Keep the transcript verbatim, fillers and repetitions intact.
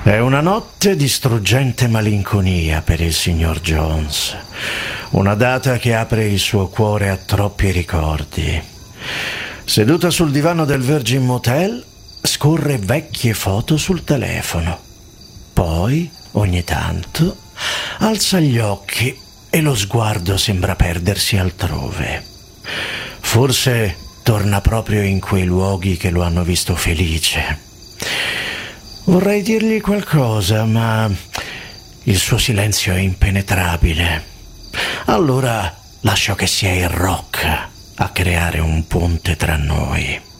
È una notte di struggente malinconia per il signor Jones. Una data che apre il suo cuore a troppi ricordi. Seduta sul divano del Virgin Motel, scorre vecchie foto sul telefono. Poi, ogni tanto, alza gli occhi e lo sguardo sembra perdersi altrove. Forse torna proprio in quei luoghi che lo hanno visto felice. Vorrei dirgli qualcosa, ma il suo silenzio è impenetrabile. Allora lascio che sia il rock a creare un ponte tra noi.